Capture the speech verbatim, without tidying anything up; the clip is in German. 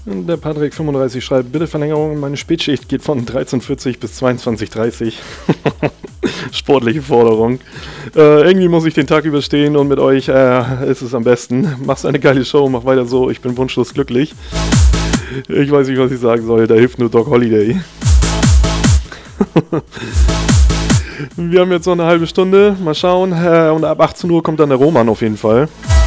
Der Patrick fünfunddreißig schreibt, bitte Verlängerung, meine Spätschicht geht von dreizehn Uhr vierzig bis zweiundzwanzig Uhr dreißig. Sportliche Forderung. Äh, irgendwie muss ich den Tag überstehen und mit euch äh, ist es am besten. Machst eine geile Show, mach weiter so, ich bin wunschlos glücklich. Ich weiß nicht, was ich sagen soll, da hilft nur Doc Holiday. Wir haben jetzt noch eine halbe Stunde, mal schauen. Äh, und ab achtzehn Uhr kommt dann der Roman auf jeden Fall.